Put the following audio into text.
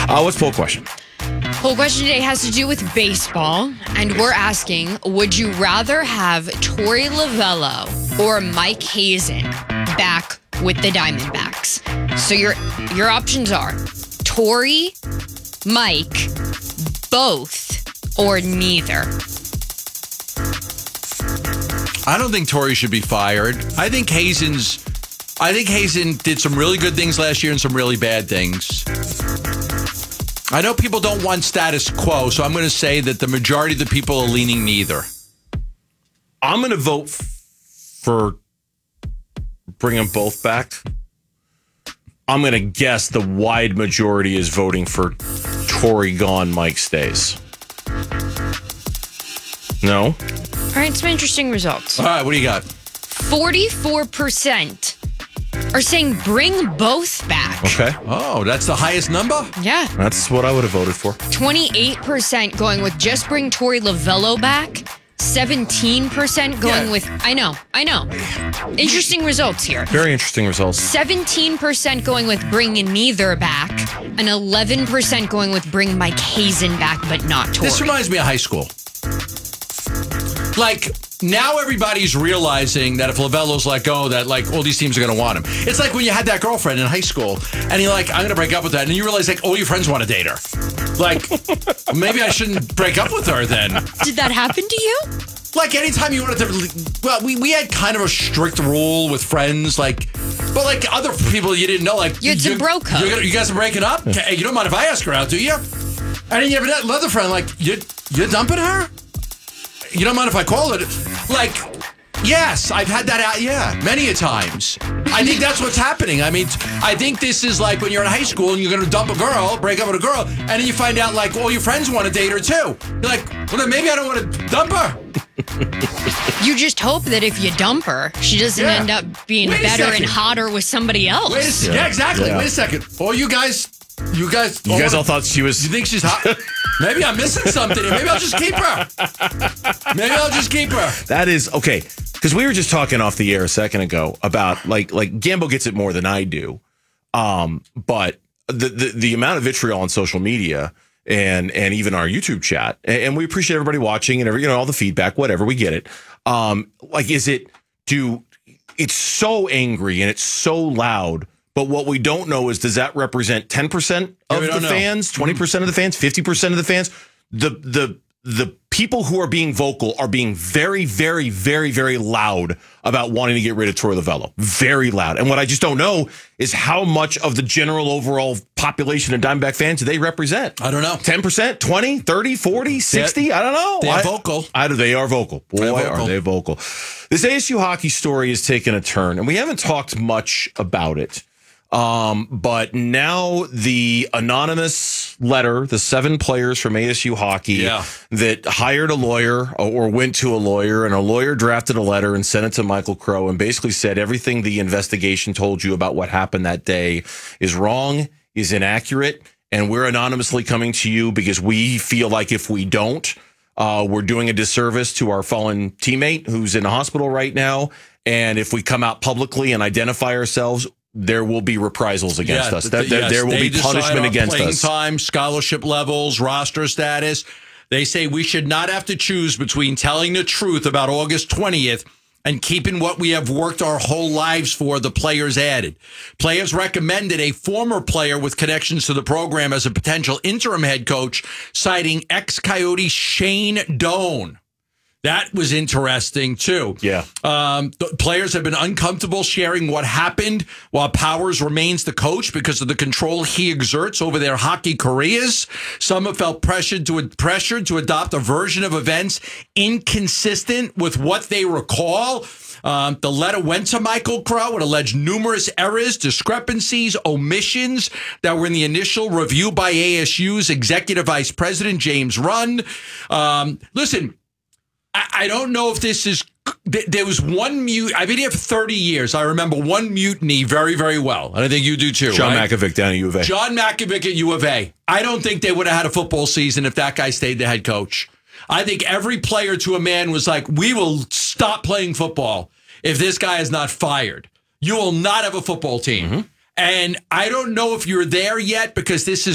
What's poll question? Poll question today has to do with baseball, and we're asking, would you rather have Torey Lovullo or Mike Hazen back with the Diamondbacks? So your options are Torey, Mike, both, or neither. I don't think Torey should be fired. I think Hazen did some really good things last year and some really bad things. I know people don't want status quo, so I'm going to say that the majority of the people are leaning neither. I'm going to vote for bringing them both back. I'm going to guess the wide majority is voting for Torey gone, Mike stays. No? All right, some interesting results. All right, what do you got? 44% are saying bring both back. Okay. Oh, that's the highest number? Yeah. That's what I would have voted for. 28% going with just bring Torey Lovullo back. 17% going with, I know. Interesting results here. Very interesting results. 17% going with bring neither back, and 11% going with bring Mike Hazen back, but not Torey. This reminds me of high school. Like, now everybody's realizing that if Lovullo's let go, that, like, all these teams are going to want him. It's like when you had that girlfriend in high school, and you're like, I'm going to break up with that, and then you realize, like, all your friends want to date her. Like, maybe I shouldn't break up with her then. Did that happen to you? Like, anytime you wanted to... Well, we had kind of a strict rule with friends, like... But, like, other people you didn't know, like... You had some bro code. You guys are breaking up? Hey, you don't mind if I ask her out, do you? And then you have another friend, like, you're dumping her? You don't mind if I call it? Like, yes, I've had that out, many a times. I think that's what's happening. I mean, I think this is like when you're in high school and you're going to dump a girl, break up with a girl, and then you find out, like, all your friends want to date her, too. You're like, well, then maybe I don't want to dump her. You just hope that if you dump her, she doesn't end up being better and hotter with somebody else. Yeah, exactly. Yeah. Wait a second. All you guys all thought she was... You think she's hot? Maybe I'm missing something. Maybe I'll just keep her. That is... Okay, because we were just talking off the air a second ago about, like Gambo gets it more than I do. But the amount of vitriol on social media and even our YouTube chat, and we appreciate everybody watching and all the feedback, whatever, we get it. It's so angry and it's so loud. But what we don't know is, does that represent 10% of the fans, 20% of the fans, 50% of the fans? The people who are being vocal are being very, very, very, very loud about wanting to get rid of Torey Lovullo. Very loud. And what I just don't know is how much of the general overall population of Diamondback fans do they represent? I don't know. 10%, 20, 30, 40, 60? I don't know. They're vocal. They are vocal. Boy, are they vocal. This ASU hockey story has taken a turn, and we haven't talked much about it. But now the anonymous letter, the 7 players from ASU hockey that hired a lawyer or went to a lawyer, and a lawyer drafted a letter and sent it to Michael Crow and basically said everything the investigation told you about what happened that day is wrong, is inaccurate, and we're anonymously coming to you because we feel like if we don't, we're doing a disservice to our fallen teammate who's in the hospital right now. And if we come out publicly and identify ourselves, there will be reprisals against us. There will be punishment against us. Playing time, scholarship levels, roster status. They say we should not have to choose between telling the truth about August 20th and keeping what we have worked our whole lives for, the players added. Players recommended a former player with connections to the program as a potential interim head coach, citing ex-Coyote Shane Doan. That was interesting, too. Yeah. The players have been uncomfortable sharing what happened while Powers remains the coach because of the control he exerts over their hockey careers. Some have felt pressured to adopt a version of events inconsistent with what they recall. The letter went to Michael Crow. It alleged numerous errors, discrepancies, omissions that were in the initial review by ASU's Executive Vice President, James Runn. Listen, I don't know if this is... There was one mute. I've been here for 30 years. I remember one mutiny very, very well. And I think you do too, John Makovic down at U of A. John Makovic at U of A. I don't think they would have had a football season if that guy stayed the head coach. I think every player to a man was like, we will stop playing football if this guy is not fired. You will not have a football team. Mm-hmm. And I don't know if you're there yet because this is